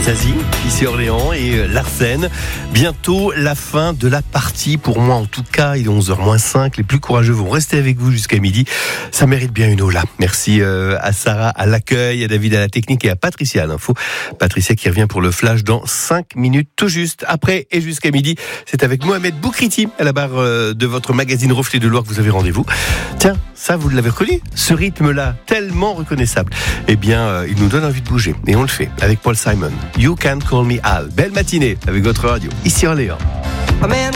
Zazie, ici Orléans et Larsen. Bientôt la fin de la partie, pour moi en tout cas, il est 11h-5. Les plus courageux vont rester avec vous jusqu'à midi. Ça mérite bien une ola. Merci à Sarah à l'accueil, à David à la technique et à Patricia à l'info. Patricia qui revient pour le flash dans 5 minutes tout juste. Après et jusqu'à midi, c'est avec Mohamed Boukriti à la barre de votre magazine Reflet de Loire que vous avez rendez-vous. Tiens, ça vous l'avez reconnu, ce rythme-là, tellement reconnaissable. Eh bien, il nous donne envie de bouger. Et on le fait avec Paul Simon. You Can Call Me Al. Belle matinée avec votre radio, ici Orléans.